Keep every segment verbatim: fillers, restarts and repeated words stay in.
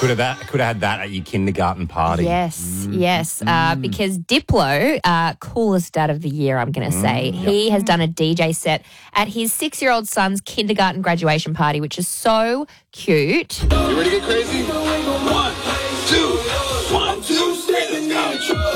Could have that. Could have had that at your kindergarten party. Yes, yes, uh, because Diplo, uh, coolest dad of the year, I'm going to say, he has done a D J set at his six-year-old son's kindergarten graduation party, which is so cute. You ready to get crazy? One, two, one, two, three, let's go.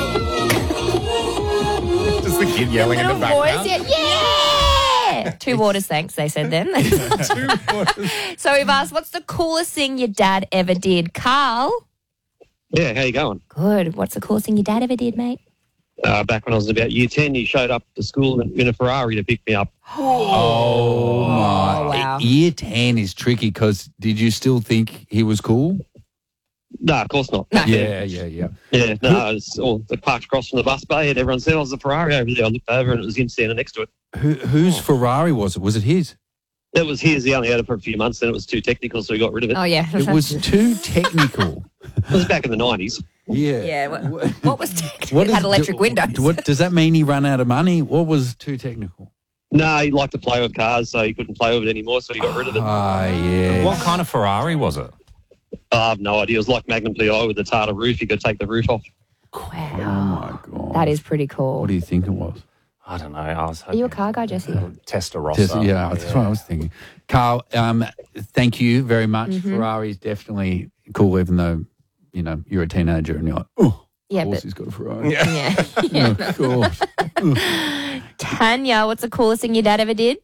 Just the kid yelling in the Little background. boys, yeah, yeah! Two waters, thanks, they said then. Two waters. So we've asked, what's the coolest thing your dad ever did? Carl? Yeah, how you going? Good. What's the coolest thing your dad ever did, mate? Uh, back when I was about year ten, he showed up to school in, in a Ferrari to pick me up. Oh, my. Oh, wow. Year ten is tricky because did you still think he was cool? No, of course not. Yeah, yeah, yeah. Yeah, no, it's all the parked across from the bus bay, and everyone said, "Oh, there's a Ferrari over there." I looked over, and it was him standing next to it. Who, whose Ferrari was it? Was it his? That was his. He only had it for a few months, then it was too technical, so he got rid of it. Oh, yeah. It was too technical. It was back in the nineties. Yeah. Yeah. What, what was technical? What It had is- electric do- windows. What, does that mean he ran out of money? What was too technical? No, he liked to play with cars, so he couldn't play with it anymore, so he got rid of it. Ah, yeah. What kind of Ferrari was it? I have no idea. It was like Magnum P I with the tartar roof. You could take the roof off. Oh, Wow. my God. That is pretty cool. What do you think it was? I don't know. I was Are you a hoping car guy, Jesse? Testarossa. Just- yeah, that's what I was thinking. Carl, um, thank you very much. Mm-hmm. Ferrari is definitely cool, even though, you know, you're a teenager and you're like, oh, Yeah, of course but he's got a Ferrari. Yeah. yeah. Oh, of course. Tanya, what's the coolest thing your dad ever did?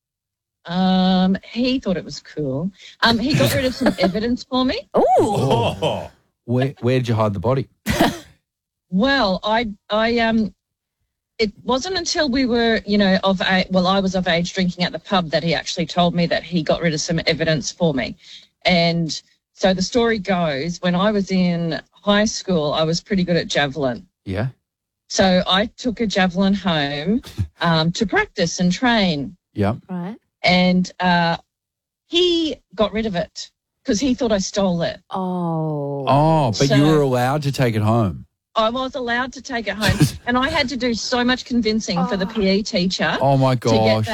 Um, he thought it was cool. Um, he got rid of some evidence for me. Ooh. Oh. Where, where did you hide the body? Well, I, I, um, it wasn't until we were, you know, of age, well, I was of age drinking at the pub that he actually told me that he got rid of some evidence for me. And so the story goes, when I was in high school, I was pretty good at javelin. Yeah. So I took a javelin home um, to practice and train. Yeah. Right. And uh, he got rid of it because he thought I stole it. Oh. Oh, but So- you were allowed to take it home. I was allowed to take it home, and I had to do so much convincing for the P E teacher. Oh, my to get gosh.